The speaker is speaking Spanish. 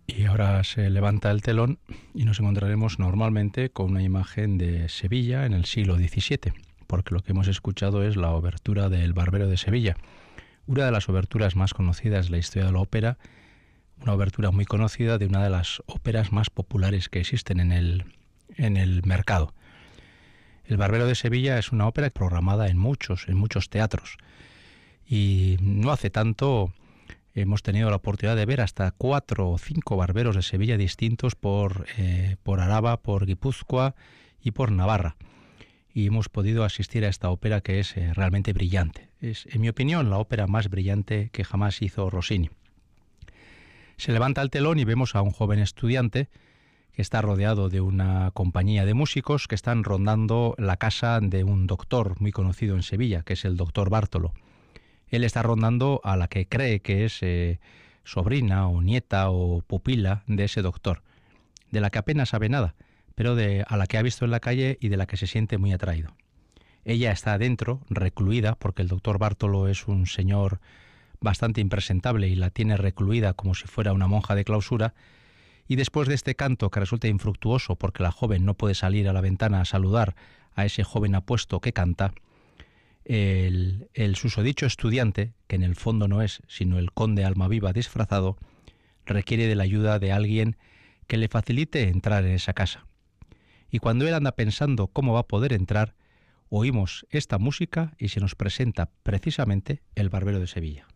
Y ahora se levanta el telón y nos encontraremos normalmente con una imagen de Sevilla en el siglo XVII, porque lo que hemos escuchado es la obertura del Barbero de Sevilla, una de las oberturas más conocidas de la historia de la ópera, una obertura muy conocida de una de las óperas más populares que existen en el mercado. El Barbero de Sevilla es una ópera programada en muchos teatros, y no hace tanto hemos tenido la oportunidad de ver hasta 4 o 5 barberos de Sevilla distintos por Araba, por Guipúzcoa y por Navarra. Y hemos podido asistir a esta ópera que es realmente brillante. Es, en mi opinión, la ópera más brillante que jamás hizo Rossini. Se levanta el telón y vemos a un joven estudiante que está rodeado de una compañía de músicos que están rondando la casa de un doctor muy conocido en Sevilla, que es el doctor Bartolo. Él está rondando a la que cree que es sobrina o nieta o pupila de ese doctor, de la que apenas sabe nada, pero a la que ha visto en la calle y de la que se siente muy atraído. Ella está adentro, recluida, porque el doctor Bartolo es un señor bastante impresentable y la tiene recluida como si fuera una monja de clausura, y después de este canto que resulta infructuoso porque la joven no puede salir a la ventana a saludar a ese joven apuesto que canta, el susodicho estudiante, que en el fondo no es sino el conde Almaviva disfrazado, requiere de la ayuda de alguien que le facilite entrar en esa casa. Y cuando él anda pensando cómo va a poder entrar, oímos esta música y se nos presenta precisamente el Barbero de Sevilla.